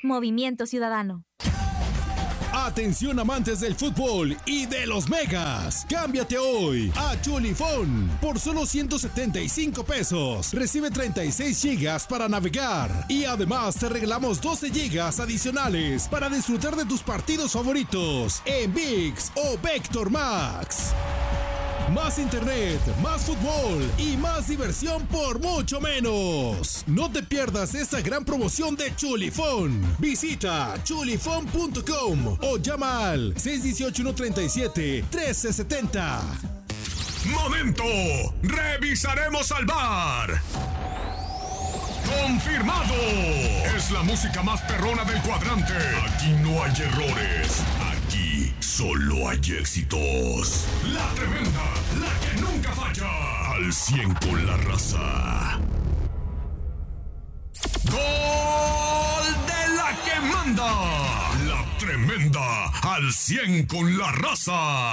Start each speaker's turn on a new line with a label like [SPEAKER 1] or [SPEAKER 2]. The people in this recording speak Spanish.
[SPEAKER 1] Movimiento Ciudadano.
[SPEAKER 2] Atención amantes del fútbol y de los megas. Cámbiate hoy a Chulifón por solo 175 pesos. Recibe 36 gigas para navegar y además te regalamos 12 gigas adicionales para disfrutar de tus partidos favoritos en ViX o Vector Max. Más internet, más fútbol y más diversión por mucho menos. No te pierdas esta gran promoción de Chulifón. Visita chulifón.com o llama al 618-137-1370.
[SPEAKER 3] ¡Momento! ¡Revisaremos al VAR! ¡Confirmado! Es la música más perrona del cuadrante. Aquí no hay errores. Aquí solo hay éxitos. La tremenda, la que nunca falla. Al 100 con la raza. ¡Gol de la que manda! La tremenda, al 100 con la raza.